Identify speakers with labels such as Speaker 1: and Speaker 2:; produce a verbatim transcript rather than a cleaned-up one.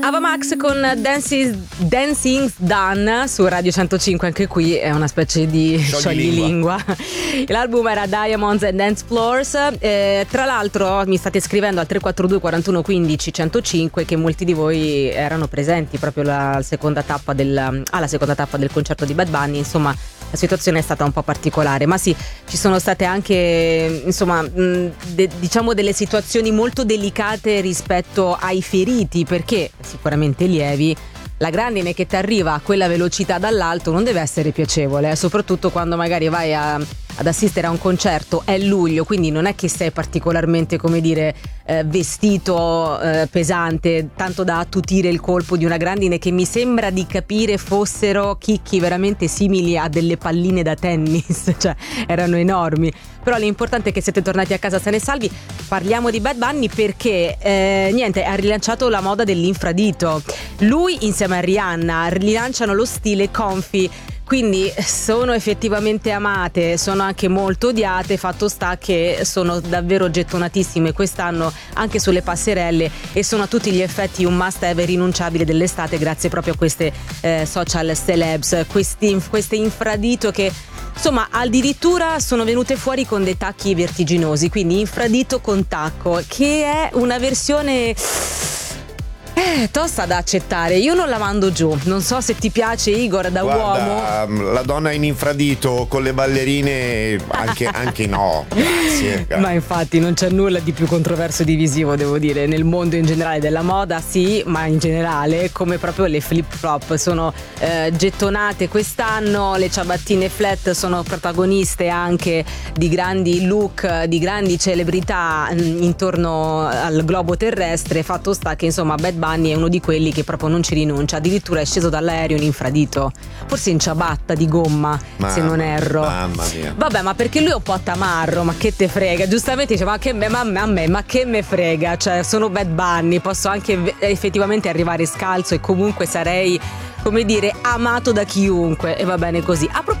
Speaker 1: Ava Max con Dancing, Dancing's Done su Radio centocinque, anche qui è una specie di scioglilingua. L'album era Diamonds and Dance Floors. Eh, tra l'altro mi state scrivendo al tre quattro due quarantuno quindici centocinque che molti di voi erano presenti proprio alla seconda tappa del, alla seconda tappa del concerto di Bad Bunny. Insomma, la situazione è stata un po' particolare, ma sì, ci sono state anche, insomma, mh, de- diciamo delle situazioni molto delicate rispetto ai feriti, perché sicuramente lievi. La grandine che ti arriva a quella velocità dall'alto non deve essere piacevole, eh? Soprattutto quando magari vai a, ad assistere a un concerto, è luglio, quindi non è che sei particolarmente, come dire, eh, vestito eh, pesante, tanto da attutire il colpo di una grandine che mi sembra di capire fossero chicchi veramente simili a delle palline da tennis, cioè erano enormi. Però l'importante è che siete tornati a casa sani e salvi. Parliamo di Bad Bunny perché eh, niente, ha rilanciato la moda dell'infradito. Lui insieme a Rihanna rilanciano lo stile comfy, quindi sono effettivamente amate, sono anche molto odiate. Fatto sta che sono davvero gettonatissime quest'anno anche sulle passerelle e sono a tutti gli effetti un must have rinunciabile dell'estate, grazie proprio a queste eh, social celebs, questi, queste infradito che insomma addirittura sono venute fuori con dei tacchi vertiginosi, quindi infradito con tacco, che è una versione Eh, tosta da accettare. Io non la mando giù. Non so se ti piace, Igor, da
Speaker 2: Guarda,
Speaker 1: uomo.
Speaker 2: La donna in infradito con le ballerine anche, anche no. Grazie, grazie.
Speaker 1: Ma infatti non c'è nulla di più controverso e divisivo, devo dire, nel mondo in generale della moda, sì, ma in generale come proprio le flip flop sono eh, gettonate quest'anno. Le ciabattine flat sono protagoniste anche di grandi look, di grandi celebrità mh, intorno al globo terrestre. Fatto sta che insomma Bad Bunny è uno di quelli che proprio non ci rinuncia, addirittura è sceso dall'aereo in infradito, forse in ciabatta di gomma, mamma, se non erro.
Speaker 2: Mamma mia.
Speaker 1: Vabbè, ma perché lui è un po' tamarro, ma che te frega? Giustamente dice, ma che me, ma a me, ma che me frega? Cioè, sono Bad Bunny, posso anche effettivamente arrivare scalzo e comunque sarei, come dire, amato da chiunque, e va bene così. A